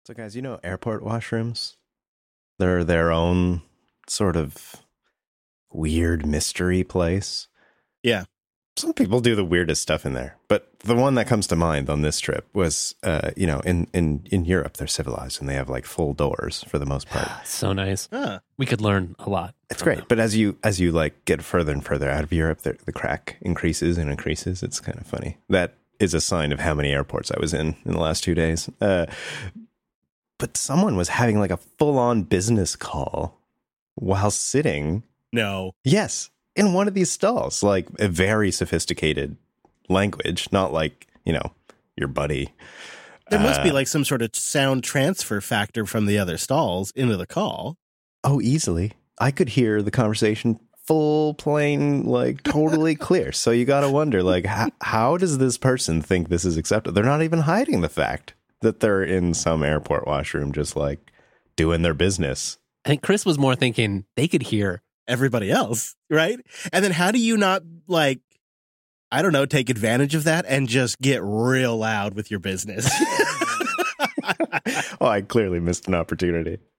So, guys, you know airport washrooms? They're their own sort of weird mystery place. Yeah. Some people do the weirdest stuff in there, but the one that comes to mind on this trip was, in Europe, they're civilized and they have like full doors for the most part. So nice. Huh. We could learn a lot. It's from great, them. but as you like get further and further out of Europe, the crack increases and increases. It's kind of funny. That is a sign of how many airports I was in the last 2 days. But someone was having like a full-on business call while sitting. No. Yes, in one of these stalls, like a very sophisticated language, not like, your buddy. There must be like some sort of sound transfer factor from the other stalls into the call. Oh, easily. I could hear the conversation full plain, like totally clear. So you got to wonder, like, how does this person think this is acceptable? They're not even hiding the fact that they're in some airport washroom just like doing their business. I think Chris was more thinking they could hear. Everybody else, right? And then how do you not, like, I don't know, take advantage of that and just get real loud with your business? Oh, I clearly missed an opportunity.